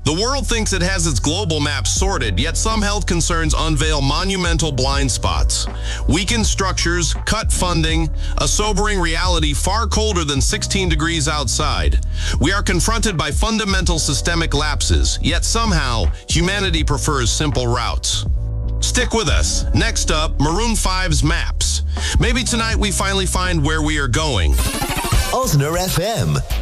The world thinks it has its global map sorted, yet some health concerns unveil monumental blind spots. Weakened structures, cut funding, a sobering reality far colder than 16 degrees outside. We are confronted by fundamental systemic lapses, yet somehow humanity prefers simple routes. Stick with us. Next up, Maroon 5's Maps. Maybe tonight we finally find where we are going. Osner FM.